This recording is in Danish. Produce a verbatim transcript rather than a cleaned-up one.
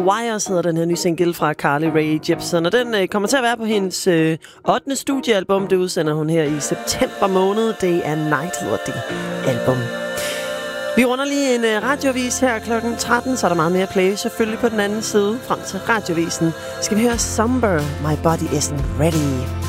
Wires hedder den her nye single fra Carly Rae Jepsen, og den øh, kommer til at være på hendes øh, ottende studiealbum. Det udsender hun her i september måned. Day and Night hedder det album. Vi runder lige en øh, radiovis her klokken tretten, så er der meget mere play selvfølgelig på den anden side. Frem til radiovisen skal vi høre Somber, My Body Isn't Ready.